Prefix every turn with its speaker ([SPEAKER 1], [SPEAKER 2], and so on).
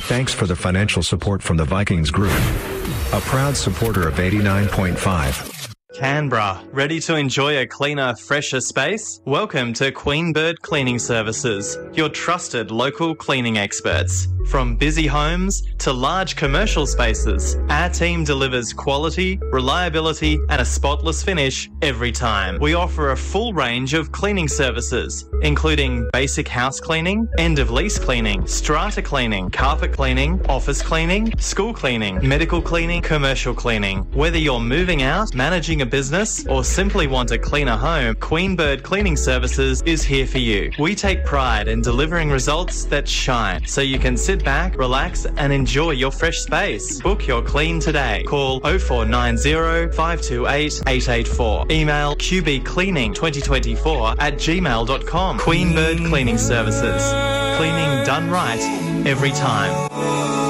[SPEAKER 1] Thanks for the financial support from the Vikings Group, a proud supporter of 89.5.
[SPEAKER 2] Canberra, ready to enjoy a cleaner, fresher space? Welcome to Queen Bird Cleaning Services, your trusted local cleaning experts. From busy homes to large commercial spaces, our team delivers quality, reliability and a spotless finish every time. We offer a full range of cleaning services, including basic house cleaning, end-of-lease cleaning, strata cleaning, carpet cleaning, office cleaning, school cleaning, medical cleaning, commercial cleaning. Whether you're moving out, managing a business or simply want a cleaner home, Queen Bird Cleaning Services is here for you. We take pride in delivering results that shine, so you can sit back, relax and enjoy your fresh space. Book your clean today. Call 0490 528 884. Email qbcleaning2024@gmail.com. Queen Bird Cleaning Services. Cleaning done right every time.